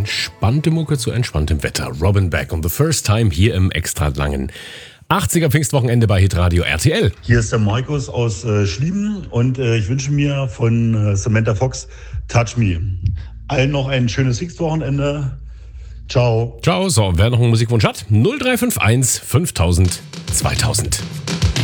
Entspannte Mucke zu entspanntem Wetter. Robin Beck und The First Time hier im extra langen 80er Pfingstwochenende bei Hitradio RTL. Hier ist der Markus aus Schlieben und ich wünsche mir von Samantha Fox Touch Me. Allen noch ein schönes Pfingstwochenende. Ciao. Ciao. So, wer noch einen Musikwunsch hat, 0351 5000 2000.